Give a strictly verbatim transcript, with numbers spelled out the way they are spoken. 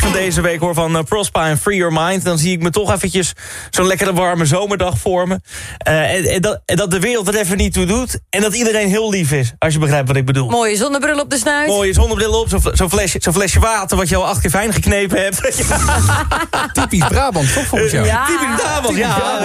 van deze week hoor van uh, Prospa en Free Your Mind... dan zie ik me toch eventjes zo'n lekkere warme zomerdag voor me. Uh, en, en, dat, en dat de wereld er even niet toe doet. En dat iedereen heel lief is, als je begrijpt wat ik bedoel. Mooie zonnebril op de snuit. Mooie zonnebril op, zo'n zo flesje, zo flesje water... wat je al acht keer fijn geknepen hebt. Typisch Brabant, toch volgens jou? Ja. Typisch Brabant, ja.